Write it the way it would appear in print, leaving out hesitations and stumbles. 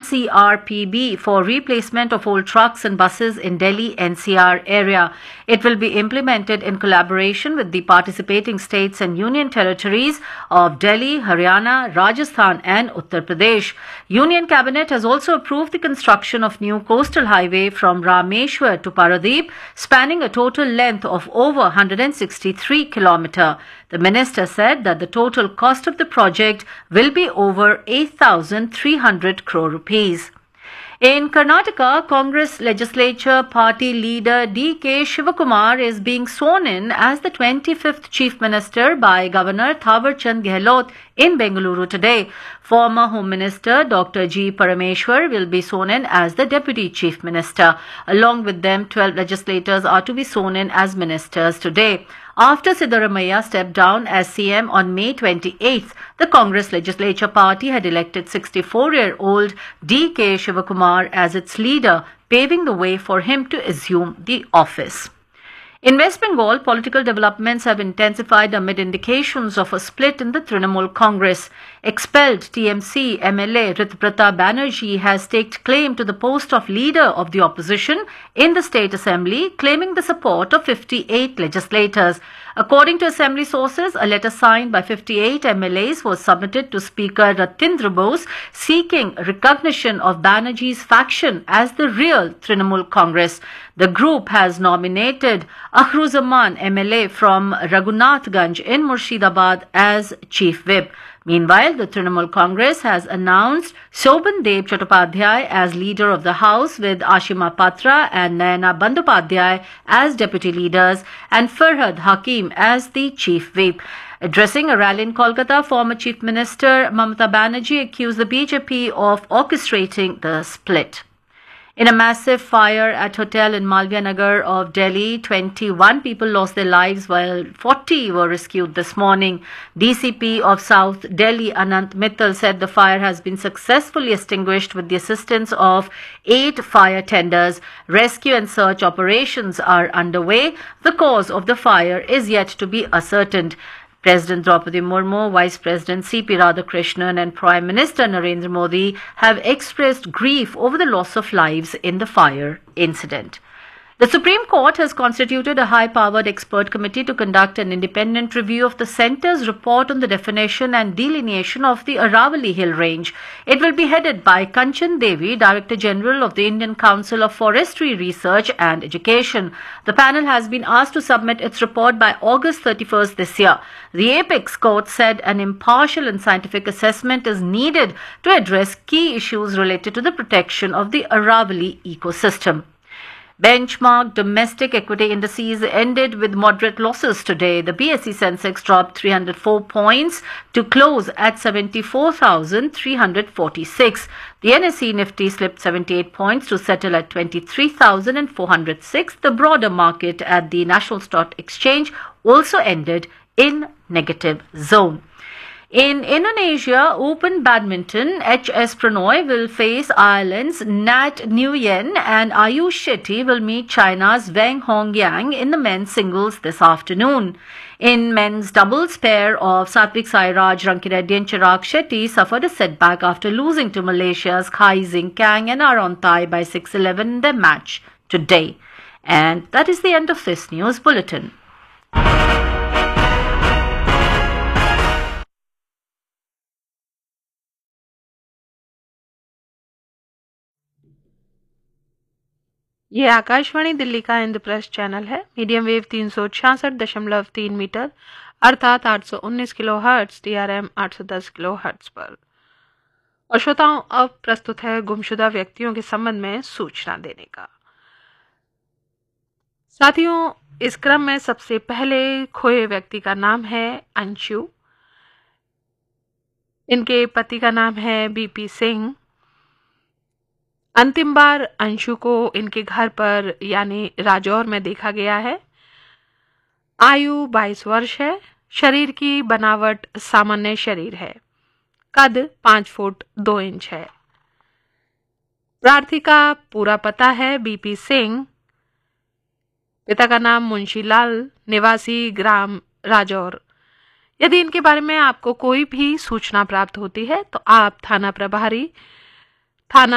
NCRPB for replacement of old trucks and buses in Delhi NCR area. It will be implemented in collaboration with the participating states and union territories of Delhi, Haryana, Rajasthan and Uttar Pradesh. Union Cabinet has also approved the construction of new coastal highway from Rameshwar to Paradeep, spanning a total length of over 163 kilometers. The minister said that the total cost of the project will be over 8,300 crore rupees. In Karnataka, Congress legislature party leader D.K. Shivakumar is being sworn in as the 25th Chief Minister by Governor Thawar Chand Gehlot in Bengaluru today. Former Home Minister Dr. G. Parameshwar will be sworn in as the Deputy Chief Minister. Along with them, 12 legislators are to be sworn in as ministers today. After Siddaramaiah stepped down as CM on May 28th, the Congress legislature party had elected 64-year-old D.K. Shivakumar as its leader, paving the way for him to assume the office. In West Bengal, political developments have intensified amid indications of a split in the Trinamool Congress. Expelled TMC MLA Ritprata Banerjee has staked claim to the post of leader of the opposition in the State Assembly, claiming the support of 58 legislators. According to Assembly sources, a letter signed by 58 MLAs was submitted to Speaker Ratindra Bose seeking recognition of Banerjee's faction as the real Trinamool Congress. The group has nominated Akhruzaman MLA from Raghunathganj in Murshidabad as Chief Whip. Meanwhile, the Trinamool Congress has announced Shobhan Deb Chattopadhyay as leader of the House, with Ashima Patra and Nayana Bandyopadhyay as deputy leaders and Farhad Hakim as the Chief Whip. Addressing a rally in Kolkata, former Chief Minister Mamata Banerjee accused the BJP of orchestrating the split. In a massive fire at hotel in Malviya Nagar of Delhi, 21 people lost their lives while 40 were rescued this morning. DCP of South Delhi, Anant Mittal, said the fire has been successfully extinguished with the assistance of 8 fire tenders. Rescue and search operations are underway. The cause of the fire is yet to be ascertained. President Draupadi Murmu, Vice President C.P. Radhakrishnan and Prime Minister Narendra Modi have expressed grief over the loss of lives in the fire incident. The Supreme Court has constituted a high-powered expert committee to conduct an independent review of the Centre's report on the definition and delineation of the Aravalli Hill Range. It will be headed by Kanchan Devi, Director General of the Indian Council of Forestry Research and Education. The panel has been asked to submit its report by August 31st this year. The Apex Court said an impartial and scientific assessment is needed to address key issues related to the protection of the Aravalli ecosystem. Benchmark domestic equity indices ended with moderate losses today. The BSE Sensex dropped 304 points to close at 74,346. The NSE Nifty slipped 78 points to settle at 23,406. The broader market at the National Stock Exchange also ended in negative zone. In Indonesia Open Badminton, H.S. Pranoy will face Ireland's Nat Nguyen and Ayush Shetty will meet China's Wang Hongyang in the men's singles this afternoon. In men's doubles, pair of Satvik Sairaj Rankireddy and Chirag Shetty suffered a setback after losing to Malaysia's Kai Xing Kang and Aaron Thai by 6-11 in their match today. And that is the end of this news bulletin. ये आकाशवाणी दिल्ली का Indraprastha channel है। Medium wave 366.3 metre अर्थात 819 kilohertz, TRM 810 kilohertz पर। और श्रोताओं, अब प्रस्तुत है गुमशुदा व्यक्तियों के संबंध में सूचना देने का। साथियों, इस क्रम में सबसे पहले खोए व्यक्ति का नाम है अंशु। इनके पति का नाम है BP सिंह। अंतिम बार अंशु को इनके घर पर यानी राजौर में देखा गया है। आयु 22 वर्ष है। शरीर की बनावट सामान्य शरीर है। कद 5 फुट 2 इंच है। प्रार्थी का पूरा पता है BP सिंह। पिता का नाम मुंशीलाल, निवासी ग्राम राजौर। यदि इनके बारे में आपको कोई भी सूचना प्राप्त होती है तो आप थाना प्रभारी थाना